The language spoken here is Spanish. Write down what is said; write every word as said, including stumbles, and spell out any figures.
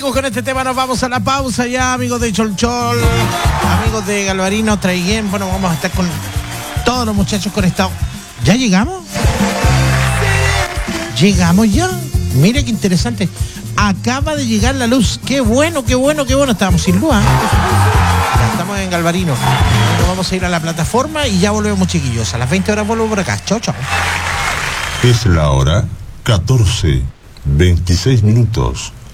seguimos con este tema, nos vamos a la pausa ya, amigos de Cholchol, amigos de Galvarino, Traiguén. Bueno, vamos a estar con todos los muchachos conectados. ¿Ya llegamos? ¿Llegamos ya? Mire qué interesante. Acaba de llegar la luz. Qué bueno, qué bueno, qué bueno. Estábamos sin luz, ¿eh? Ya estamos en Galvarino. Nos vamos a ir a la plataforma y ya volvemos, chiquillos. A las veinte horas vuelvo por acá. Chau, chau. Es la hora catorce, veintiséis minutos.